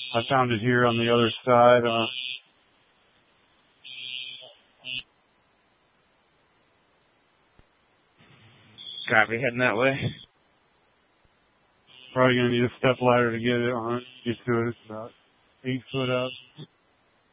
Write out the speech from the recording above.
I found it here on the other side. Copy, heading that way. Probably going to need a step ladder to get it on. Get to it. It's about 8 foot up.